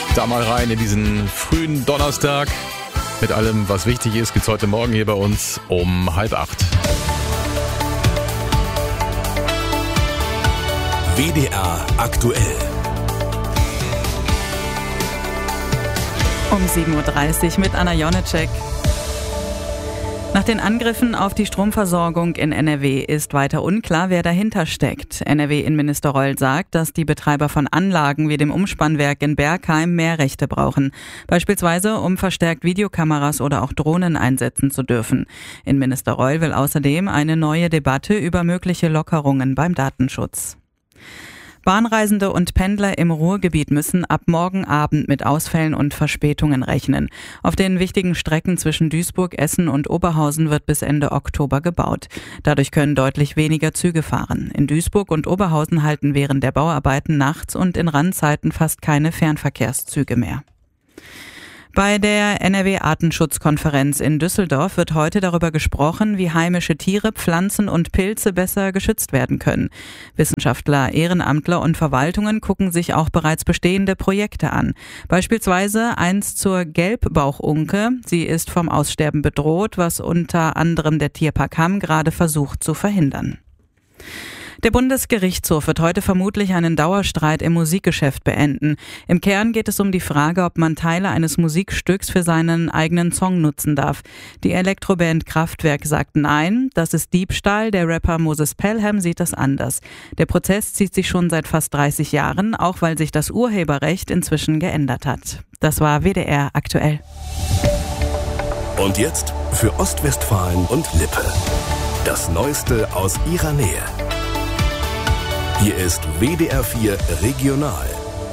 Da mal rein in diesen frühen Donnerstag. Mit allem, was wichtig ist, geht's heute Morgen hier bei uns um 7:30. WDR aktuell. Um 7:30 Uhr mit Anna Jonecek. Nach den Angriffen auf die Stromversorgung in NRW ist weiter unklar, wer dahinter steckt. NRW-Innenminister Reul sagt, dass die Betreiber von Anlagen wie dem Umspannwerk in Bergheim mehr Rechte brauchen. Beispielsweise, um verstärkt Videokameras oder auch Drohnen einsetzen zu dürfen. Innenminister Reul will außerdem eine neue Debatte über mögliche Lockerungen beim Datenschutz. Bahnreisende und Pendler im Ruhrgebiet müssen ab morgen Abend mit Ausfällen und Verspätungen rechnen. Auf den wichtigen Strecken zwischen Duisburg, Essen und Oberhausen wird bis Ende Oktober gebaut. Dadurch können deutlich weniger Züge fahren. In Duisburg und Oberhausen halten während der Bauarbeiten nachts und in Randzeiten fast keine Fernverkehrszüge mehr. Bei der NRW-Artenschutzkonferenz in Düsseldorf wird heute darüber gesprochen, wie heimische Tiere, Pflanzen und Pilze besser geschützt werden können. Wissenschaftler, Ehrenamtler und Verwaltungen gucken sich auch bereits bestehende Projekte an. Beispielsweise eins zur Gelbbauchunke. Sie ist vom Aussterben bedroht, was unter anderem der Tierpark Hamm gerade versucht zu verhindern. Der Bundesgerichtshof wird heute vermutlich einen Dauerstreit im Musikgeschäft beenden. Im Kern geht es um die Frage, ob man Teile eines Musikstücks für seinen eigenen Song nutzen darf. Die Elektroband Kraftwerk sagt nein, das ist Diebstahl. Der Rapper Moses Pelham sieht das anders. Der Prozess zieht sich schon seit fast 30 Jahren, auch weil sich das Urheberrecht inzwischen geändert hat. Das war WDR aktuell. Und jetzt für Ostwestfalen und Lippe. Das Neueste aus ihrer Nähe. Hier ist WDR 4 Regional.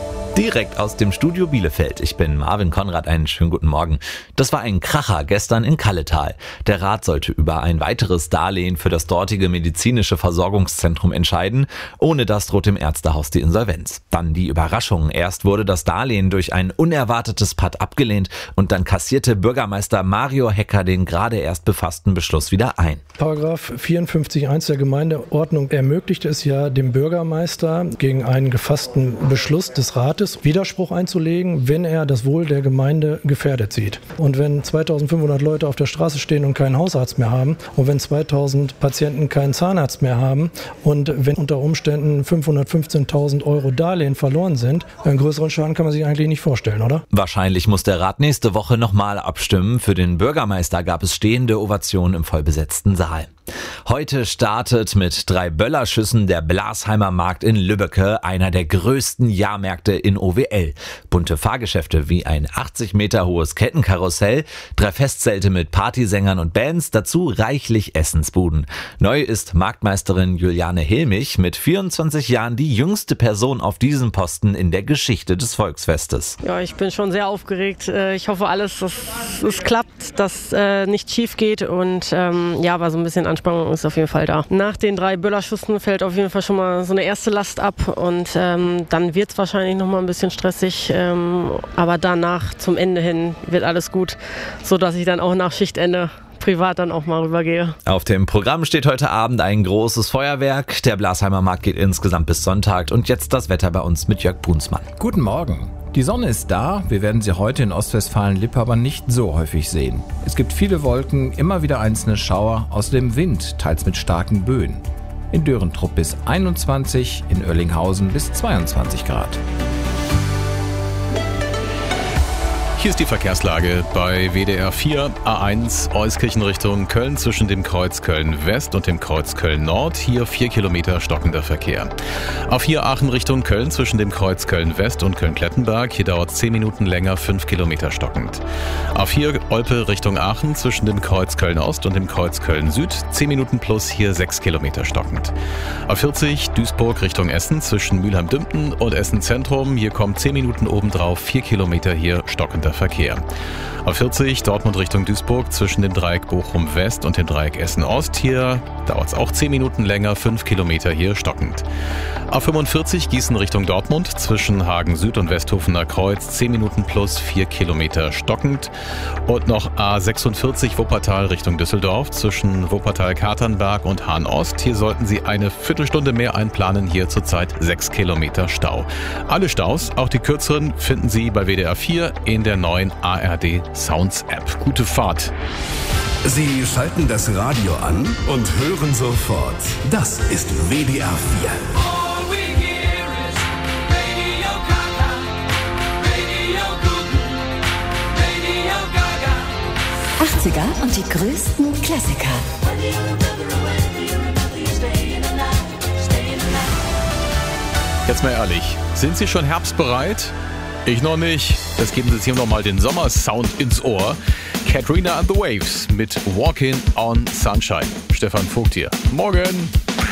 Direkt aus dem Studio Bielefeld. Ich bin Marvin Konrad, einen schönen guten Morgen. Das war ein Kracher gestern in Kalletal. Der Rat sollte über ein weiteres Darlehen für das dortige medizinische Versorgungszentrum entscheiden. Ohne das droht dem Ärztehaus die Insolvenz. Dann die Überraschung. Erst wurde das Darlehen durch ein unerwartetes Patt abgelehnt und dann kassierte Bürgermeister Mario Hecker den gerade erst befassten Beschluss wieder ein. Paragraph 54.1 der Gemeindeordnung ermöglicht es ja dem Bürgermeister, gegen einen gefassten Beschluss des Rates Widerspruch einzulegen, wenn er das Wohl der Gemeinde gefährdet sieht. Und wenn 2500 Leute auf der Straße stehen und keinen Hausarzt mehr haben und wenn 2000 Patienten keinen Zahnarzt mehr haben und wenn unter Umständen 515.000 Euro Darlehen verloren sind, einen größeren Schaden kann man sich eigentlich nicht vorstellen, oder? Wahrscheinlich muss der Rat nächste Woche nochmal abstimmen. Für den Bürgermeister gab es stehende Ovationen im vollbesetzten Saal. Heute startet mit 3 Böllerschüssen der Blasheimer Markt in Lübbecke, einer der größten Jahrmärkte in OWL. Bunte Fahrgeschäfte wie ein 80 Meter hohes Kettenkarussell, 3 Festzelte mit Partysängern und Bands, dazu reichlich Essensbuden. Neu ist Marktmeisterin Juliane Hilmich, mit 24 Jahren die jüngste Person auf diesem Posten in der Geschichte des Volksfestes. Ja, ich bin schon sehr aufgeregt. Ich hoffe alles, dass es klappt, dass nicht schief geht und aber so ein bisschen Anspannung ist auf jeden Fall da. Nach den 3 Böllerschüssen fällt auf jeden Fall schon mal so eine erste Last ab und dann wird es wahrscheinlich noch mal ein bisschen stressig, aber danach zum Ende hin wird alles gut, sodass ich dann auch nach Schichtende privat dann auch mal rübergehe. Auf dem Programm steht heute Abend ein großes Feuerwerk. Der Blasheimer Markt geht insgesamt bis Sonntag und jetzt das Wetter bei uns mit Jörg Brunsmann. Guten Morgen. Die Sonne ist da, wir werden sie heute in Ostwestfalen-Lippe aber nicht so häufig sehen. Es gibt viele Wolken, immer wieder einzelne Schauer, außerdem Wind, teils mit starken Böen. In Dörentrupp bis 21, in Oerlinghausen bis 22 Grad. Hier ist die Verkehrslage bei WDR 4 A1 Euskirchen Richtung Köln zwischen dem Kreuz Köln West und dem Kreuz Köln Nord. Hier 4 Kilometer stockender Verkehr. A4 Aachen Richtung Köln zwischen dem Kreuz Köln West und Köln-Klettenberg. Hier dauert 10 Minuten länger, 5 Kilometer stockend. A4 Olpe Richtung Aachen zwischen dem Kreuz Köln Ost und dem Kreuz Köln Süd. 10 Minuten plus, hier 6 Kilometer stockend. A40 Duisburg Richtung Essen zwischen Mülheim-Dümpten und Essen Zentrum. Hier kommt 10 Minuten obendrauf, 4 Kilometer hier stockender Verkehr. A40 Dortmund Richtung Duisburg zwischen dem Dreieck Bochum West und dem Dreieck Essen Ost. Hier dauert es auch 10 Minuten länger, 5 Kilometer hier stockend. A45 Gießen Richtung Dortmund zwischen Hagen Süd und Westhofener Kreuz 10 Minuten plus 4 Kilometer stockend. Und noch A46 Wuppertal Richtung Düsseldorf zwischen Wuppertal-Katernberg und Hahn Ost. Hier sollten Sie eine Viertelstunde mehr einplanen, hier zurzeit 6 Kilometer Stau. Alle Staus, auch die kürzeren, finden Sie bei WDR 4 in der neuen ARD Sounds App. Gute Fahrt. Sie schalten das Radio an und hören sofort. Das ist WDR 4. 80er und die größten Klassiker. Jetzt mal ehrlich, sind Sie schon herbstbereit? Ich noch nicht. Das geben Sie jetzt hier nochmal den Sommersound ins Ohr. Katrina and the Waves mit Walking on Sunshine. Stefan Vogt hier. Morgen!